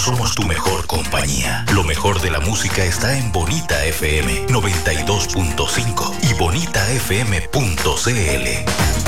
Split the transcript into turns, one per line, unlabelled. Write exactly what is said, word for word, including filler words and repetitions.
somos tu mejor compañía. Lo mejor de la música está en Bonita F M noventa y dos punto cinco y bonita f m punto c l.